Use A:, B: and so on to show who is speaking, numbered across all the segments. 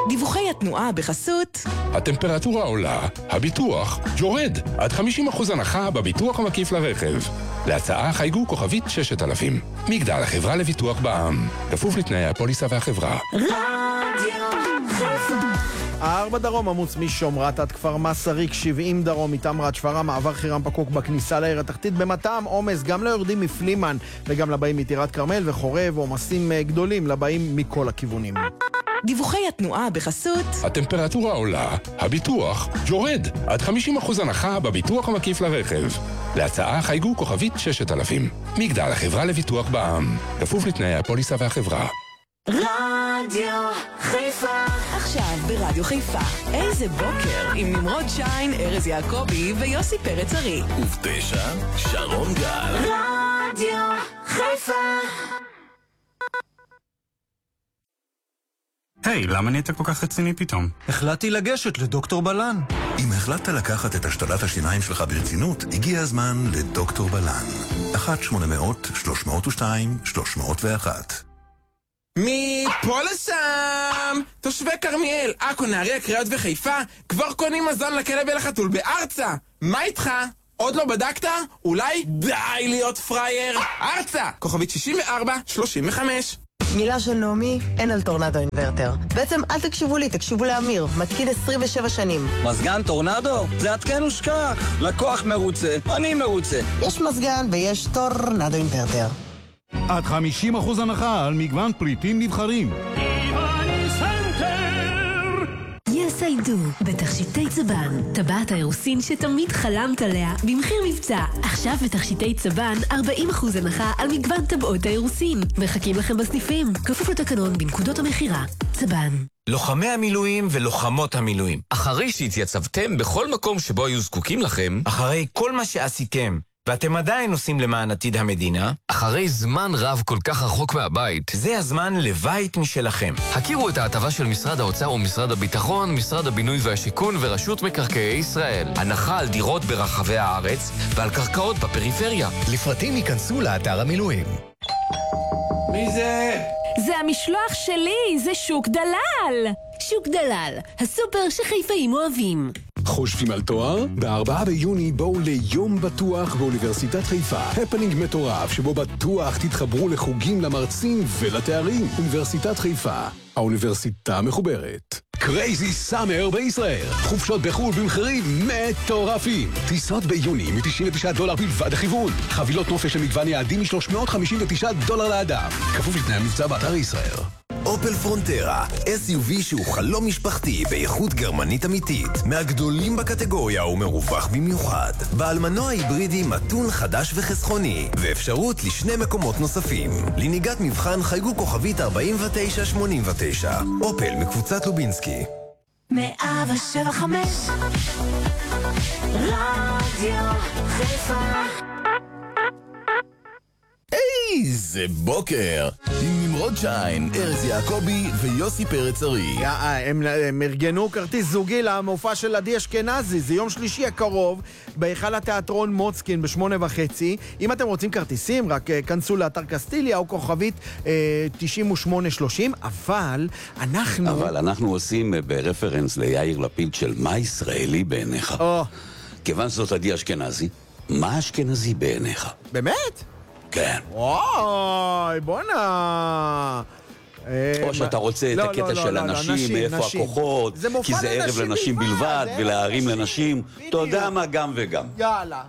A: דיווחי התנועה בחסות
B: הטמפרטורה עולה, הביטוח יורד. עד 50% הנחה בביטוח המקיף לרכב. להצעה חייגו כוכבית 6000. מגדל, החברה לביטוח בע"מ. כפוף לתנאי הפוליסה והחברה.
C: רדיו חיפה.
D: 4 דרום עמוס משומרת עד כפר מסריק, 70 דרום מתמרת שפרה, מעבר חירם פקוק בכניסה לעיר התחתית. במטעם עומס גם ליורדים מפלימן וגם לבאים מטירת כרמל וחורב, עומסים גדולים לבאים מכל הכיוונים.
A: דיווחי התנועה בחסות
B: הטמפרטורה עולה, הביטוח יורד. עד 50% הנחה בביטוח המקיף לרכב. להצעה חייגו כוכבית 6000. מגדל, החברה לביטוח בע"מ. כפוף לתנאי הפוליסה והחברה.
C: רדיו חיפה.
A: עכשיו ברדיו חיפה. איזה בוקר עם נמרוד שיין, ארז יעקבי ויוסי פרץ ארי.
E: וב9 שרון גל.
C: רדיו חיפה.
F: היי, למה נהיית כל כך רציני פתאום?
G: החלטתי לגשת לדוקטור בלן.
E: אם החלטת לקחת את השתלת השיניים שלך ברצינות, הגיע הזמן לדוקטור בלן. 1-800-302-301.
H: מפה לשם! תושבי כרמיאל, עכו, נהריה, קריות וחיפה כבר קונים מזון לכלב ולחתול בארצה. מה איתך? עוד לא בדקת? אולי די להיות פרייר. ארצה! כוכבית 6435.
I: מילה של נעמי, אין על טורנדו אינברטר. בעצם אל תקשיבו לי, תקשיבו לאמיר. מתקין 27 שנים.
G: מזגן טורנדו? זה עדכן ושכח. לקוח מרוצה, אני מרוצה.
I: יש מזגן ויש טורנדו אינברטר.
J: עד 50% הנחה על מגוון פריטים נבחרים.
K: Yes I do, בתכשיטי צבן, טבעת האירוסין שתמיד חלמת עליה, במחיר מבצע. עכשיו בתכשיטי צבן 40% הנחה על מגוון טבעות האירוסין. מחכים לכם בסניפים, כפוף לתקנון בנקודות המחירה. צבן.
L: לוחמי המילואים ולוחמות המילואים, אחרי שהתייצבתם בכל מקום שבו היו זקוקים לכם, אחרי כל מה שעשיתם, ואתם עדיין עושים למען עתיד המדינה, אחרי זמן רב כל כך רחוק מהבית, זה הזמן לבית משלכם. הכירו את ההטבה של משרד האוצר ומשרד הביטחון, משרד הבינוי והשיכון ורשות מקרקעי ישראל. הנחה על דירות ברחבי הארץ ועל קרקעות בפריפריה. לפרטים ייכנסו לאתר המילואים.
H: מי זה?
K: זה המשלוח שלי, זה שוק דלל. שוק דלל, הסופר שחיפאים אוהבים.
M: חושבים על תואר? ב4 ביוני בואו ליום בטוח באוניברסיטת חיפה. הפנינג מטורף שבו בטוח תתחברו לחוגים, למרצים ולתארים. אוניברסיטת חיפה, האוניברסיטה המחוברת. קרייזי סאמר בישראל. חופשות בחו"ל במחירים מטורפים. טיסות ביוני $99 בלבד הכיוון. חבילות נופש למגוון יעדים $359 לאדם. כפוף לתנאי המבצע באתר ישראל.
E: אופל פרונטרה, SUV שהוא חלום משפחתי באיכות גרמנית אמיתית, מהגדולים בקטגוריה ומרווח במיוחד. בעל מנוע היברידי מתון, חדש וחסכוני, ואפשרות לשני מקומות נוספים. לנהיגת מבחן חייגו כוכבית 4989. אופל מקבוצת לובינסקי.
C: 107.5 רדיו חיפה.
E: איזה בוקר! עם נמרוד שיין, ארז יעקבי ויוסי פרץ ארי.
D: הם ארגנו כרטיס זוגי למופע של עדי אשכנזי. זה יום שלישי הקרוב בהיכל התיאטרון מוצקין ב8:30. אם אתם רוצים כרטיסים, רק כנסו לאתר קסטיליה או כוכבית 9830. אבל אנחנו
N: עושים ברפרנס ליאיר לפיד של מה ישראלי בעיניך. כיוון שזאת עדי אשכנזי, מה אשכנזי בעיניך?
D: באמת?
N: כן.
D: וואי, בוא'נה.
N: או שאתה רוצה את הקטע של הנשים, מאיפה הכוחות, כי זה ערב לנשים בלבד, ולהרים לנשים. אתה יודע מה, גם וגם.
D: יאללה.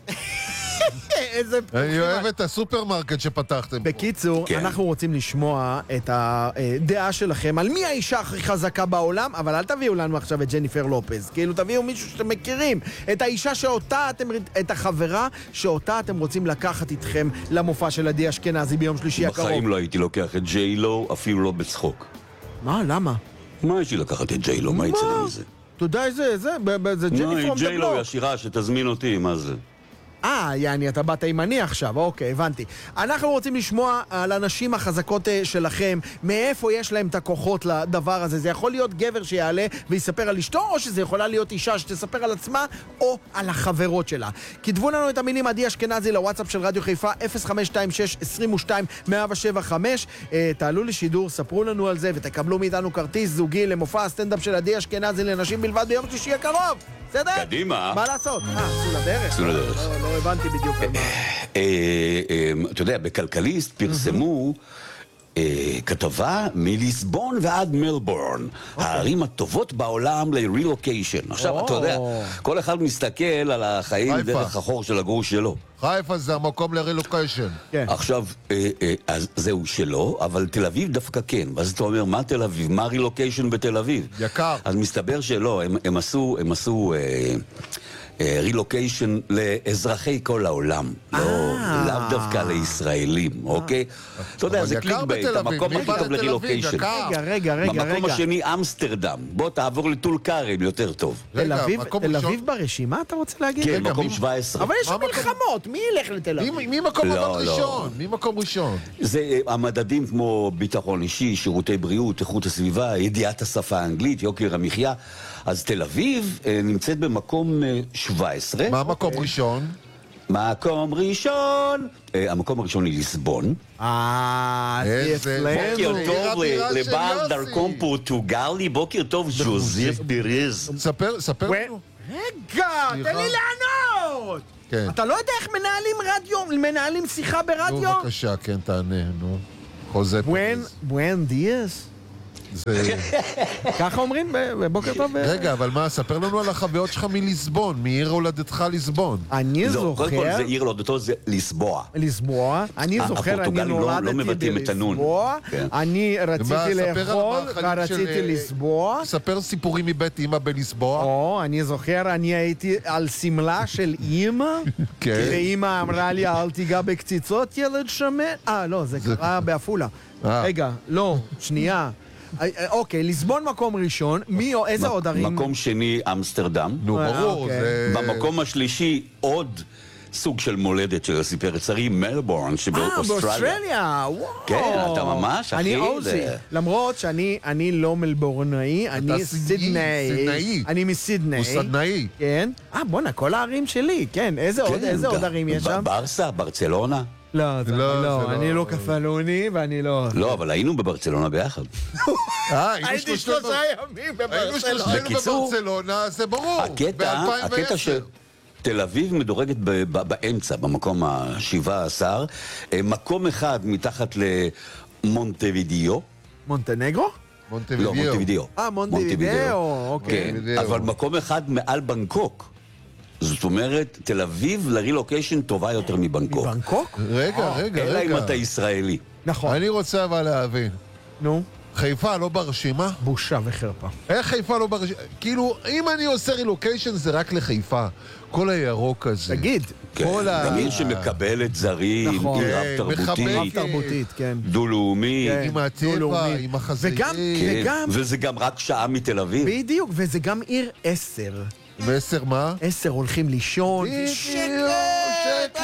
O: אני אוהב את הסופרמרקט שפתחתם.
D: בקיצור, אנחנו רוצים לשמוע את הדעה שלכם על מי האישה הכי חזקה בעולם, אבל אל תביאו לנו עכשיו את ג'ניפר לופז. כאילו תביאו מישהו שאתם מכירים, את האישה שאותה את החברה שאותה אתם רוצים לקחת איתכם למופע של עדי אשכנזי ביום שלישי הקרוב.
N: בחיים לא הייתי לוקח את ג'יילו, אפילו לא בצחוק.
D: מה? למה?
N: מה יש לי לקחת את ג'יילו? מה יצא לי מזה?
D: אתה יודע איזה, זה ג'ני פרום דה בלוק.
N: ג'יילו היא השירה שתזמין אותי, מה זה?
D: יעני, אתה באת ימני עכשיו, אוקיי, הבנתי. אנחנו רוצים לשמוע על הנשים החזקות שלכם, מאיפה יש להם את הכוחות לדבר הזה. זה יכול להיות גבר שיעלה ויספר על אשתו, או שזה יכולה להיות אישה שתספר על עצמה, או על החברות שלה. כתבו לנו את המינים עדי אשכנזי לוואטסאפ של רדיו חיפה, 0526-22-1075. תעלו לשידור, ספרו לנו על זה, ותקבלו מאיתנו כרטיס זוגי למופע הסטנדאפ של עדי אשכנזי לנשים בלבד ביום שישי הקרוב. בסדר?
N: קדימה.
D: מה לעשות? צאו לדרך.
N: צאו לדרך.
D: לא הבנתי בדיוק על מה.
N: אתה יודע, בכלכליסט פרסמו כתבה מליסבון ועד מלבורן, הערים הטובות בעולם ל-relocation. עכשיו, אתה יודע, כל אחד מסתכל על החיים דרך החור של הגרוש שלו.
O: חיפה זה המקום ל-relocation.
N: עכשיו, אז זהו שלו, אבל תל אביב דווקא כן. ואז אתה אומר, מה תל אביב? מה רילוקיישן בתל אביב?
O: יקר.
N: אז מסתבר שלא, הם עשו רילוקיישן לאזרחי כל העולם, לאו דווקא לישראלים, אוקיי? אתה יודע, זה קליק בית, המקום הכי טוב לרילוקיישן.
D: רגע.
N: במקום השני, אמסטרדם. בוא תעבור לטול כרם, יותר טוב.
D: תל אביב ברשימה, אתה רוצה להגיד?
N: כן, מקום 17.
D: אבל יש מלחמות, מי ילך לתל אביב?
O: מי מקום ראשון? מי מקום ראשון?
N: זה המדדים כמו ביטחון אישי, שירותי בריאות, איכות הסביבה, ידיעת השפה האנגלית, יוקר המחיה. אז תל אביב נמצאת במקום 17.
O: מה המקום ראשון?
N: מקום ראשון, המקום הראשון היא ליסבון. בוקר טוב לבעל דרכון פורטוגלי, בוקר טוב ג'וזף פירז.
O: ספר לנו.
D: רגע, תן לי לענות! אתה לא יודע איך מנהלים שיחה ברדיו?
O: נו, בבקשה, כן, תענה, נו. חוזה פירז.
D: בואן דיאס. ככה אומרים בבוקר טוב.
O: רגע, אבל מה, ספר לנו על החוויות שלך מליסבון, מעיר הולדתך ליסבון.
D: אני זוכר...
N: קודם כל זה עיר הולדתו, זה ליסבוע.
D: אני זוכר, אני נולדתי בליסבוע, אני רציתי לאכול ורציתי לסבוע.
O: ספר סיפורים מבית אמא בליסבוע.
D: אני זוכר, אני הייתי על סמלה של אמא, ואמא אמרה לי, אל תיגע בקציצות ילד שמן. לא, זה קרה באפולה. רגע, לא, שנייה. אוקיי, ליסבון מקום ראשון, איזה עוד ערים?
N: מקום שני, אמסטרדם.
O: נו, ברור.
N: במקום השלישי, עוד סוג של מולדת של סיפר צרי, מלבורן, שבאוסטרליה.
D: באוסטרליה, וואו.
N: כן, אתה ממש, אחי.
D: אני אוזי. למרות שאני לא מלבורנאי, אני סידנאי. אני מסידנאי.
O: הוא סדנאי.
D: כן. בוא'נה, כל הערים שלי, כן. איזה עוד ערים יש שם?
N: ברסה, ברצלונה.
D: לא, אני לא קפלוני ואני לא...
N: לא, אבל היינו בברצלונה ביחד.
D: הייתי 3 ימים בברצלונה.
O: בברצלונה, זה ברור.
N: הקטע שתל אביב מדורגת באמצע, במקום ה-17, מקום אחד מתחת למונטווידיו.
D: מונטנגרו?
N: לא, מונטווידיו.
D: מונטווידיו, אוקיי.
N: אבל מקום אחד מעל בנקוק. זאת אומרת, תל אביב לרילוקיישן טובה יותר מבנקוק.
D: מבנקוק?
O: רגע.
N: אלא אם אתה ישראלי.
D: נכון.
O: אני רוצה אבל להבין.
D: נו?
O: חיפה לא ברשימה?
D: בושה וחרפה.
O: איך חיפה לא ברשימה? כאילו, אם אני עושה רילוקיישן זה רק לחיפה. כל הירוק הזה.
D: תגיד.
N: גם עיר שמקבלת זרים, עיר
D: רב-תרבותית, כן.
N: דו-לאומי.
O: עם הטבע, עם החזירים.
N: וזה גם רק שעה מתל אביב.
D: בדיוק, וזה גם עיר 10.
O: 10 מה?
D: 10 הולכים לישון.
O: שקט!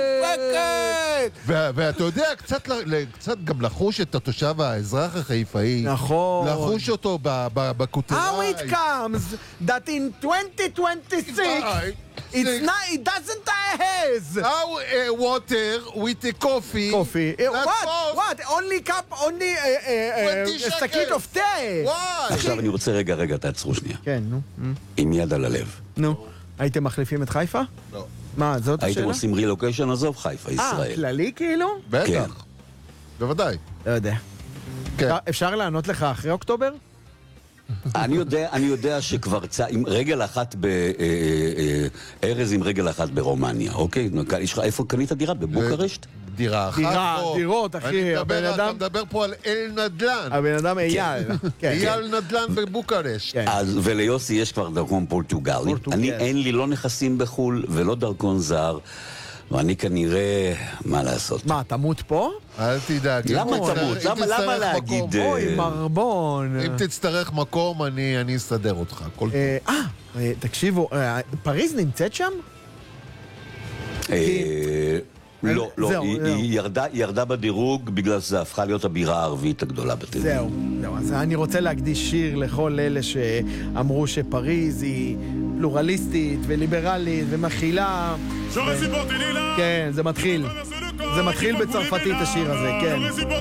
O: ואתה יודע, קצת גם לחוש את התושב האזרח החיפאי.
D: נכון.
O: לחוש אותו בכותרה.
D: How it comes that in 2026 it doesn't have.
O: How water with a coffee.
D: What? Only cup, only שקית of tea.
N: עכשיו אני רוצה רגע, תעצרו שנייה.
D: כן, נו.
N: עם יד על הלב.
D: נו. הייתם מחליפים את חיפה?
O: לא.
D: מה, זאת השאלה?
N: הייתם עושים רילוקיישן, עזוב חיפה, ישראל.
D: כללי כאילו?
O: בטח. בוודאי.
D: לא יודע. אפשר לענות לך אחרי אוקטובר?
N: אני יודע שכבר עם רגל אחת ארז עם רגל אחת ברומניה, אוקיי? איפה קנית דירה? בבוקרשט?
O: דירה אחת.
D: דירות, אחי.
O: אתה מדבר פה על אל נדל"ן.
D: הבן אדם אייל.
O: אייל נדל"ן בבוקרשט.
N: וליוסי יש כבר דרכון פורטוגלי. אין לי לא נכסים בחול ולא דרכון זר. ואני כנראה, מה לעשות?
D: מה, תמות פה?
O: אל תדאג.
N: למה תמות? למה להגיד...
D: אוי, מרבון.
O: אם תצטרך מקום, אני אסתדר אותך.
D: תקשיבו, פריז נמצאת שם?
N: לא, היא ירדה בדירוג בגלל שזה הפכה להיות הבירה הערבית הגדולה בתל אביב.
D: זהו, אז אני רוצה להקדיש שיר לכל אלה שאמרו שפריז היא פלורליסטית וליברלית ומכילה. כן, זה מתחיל. זה מתחיל בצרפתית השיר הזה, כן.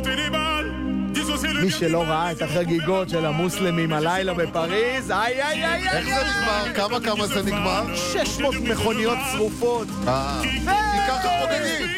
D: מי שלא ראה את החגיגות של המוסלמים הלילה בפריז, איי איי איי.
O: איך זה נגמר? כמה זה נגמר?
D: 600 מכוניות שרופות.
O: כי ככה חוגגים.